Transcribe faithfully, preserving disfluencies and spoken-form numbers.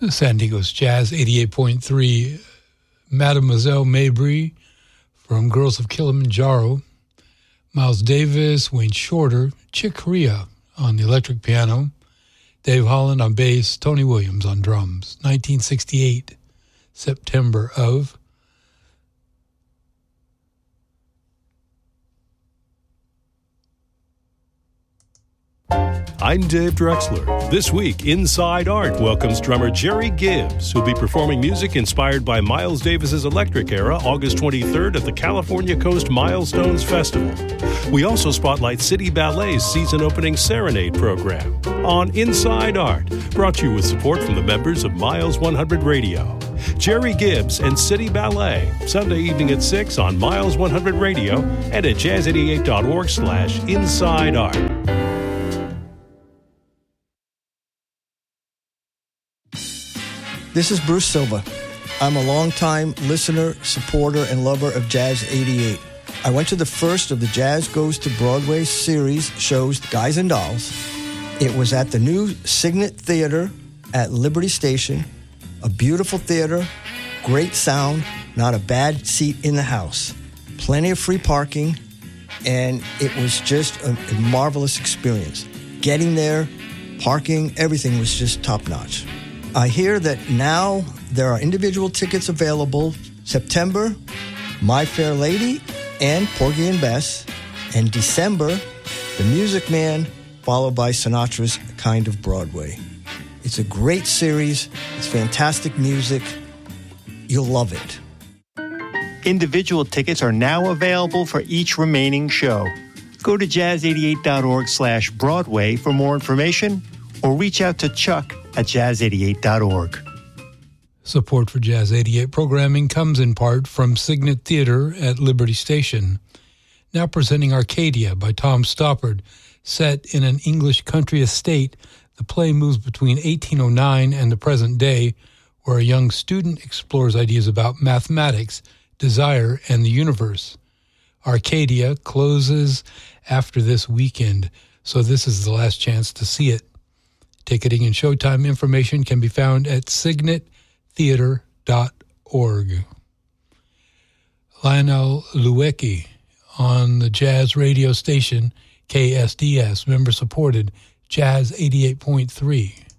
San Diego's Jazz eighty-eight point three, Mademoiselle Mabry from Girls of Kilimanjaro, Miles Davis, Wayne Shorter, Chick Corea on the electric piano, Dave Holland on bass, Tony Williams on drums. nineteen sixty-eight, September of. I'm Dave Drexler. This week, Inside Art welcomes drummer Jerry Gibbs, who'll be performing music inspired by Miles Davis's Electric Era, August twenty-third at the California Coast Milestones Festival. We also spotlight City Ballet's season-opening Serenade program on Inside Art, brought to you with support from the members of Miles one hundred Radio. Jerry Gibbs and City Ballet, Sunday evening at six on Miles one hundred Radio and at jazz eighty-eight dot org slash inside art. This is Bruce Silva. I'm a longtime listener, supporter, and lover of Jazz eighty-eight. I went to the first of the Jazz Goes to Broadway series shows, Guys and Dolls. It was at the new Signet Theater at Liberty Station. A beautiful theater, great sound, not a bad seat in the house. Plenty of free parking, and it was just a, a marvelous experience. Getting there, parking, everything was just top-notch. I hear that now there are individual tickets available September, My Fair Lady and Porgy and Bess, and December, The Music Man, followed by Sinatra's Kind of Broadway. It's a great series. It's fantastic music. You'll love it. Individual tickets are now available for each remaining show. Go to jazz eighty-eight dot org slash Broadway for more information, or reach out to Chuck at jazz eighty-eight dot org. Support for Jazz eighty-eight programming comes in part from Signet Theater at Liberty Station. Now presenting Arcadia by Tom Stoppard. Set in an English country estate, the play moves between eighteen oh nine and the present day, where a young student explores ideas about mathematics, desire, and the universe. Arcadia closes after this weekend, so this is the last chance to see it. Ticketing and showtime information can be found at signet theater dot org. Lionel Luecki on the jazz radio station K S D S, member-supported Jazz eighty-eight point three.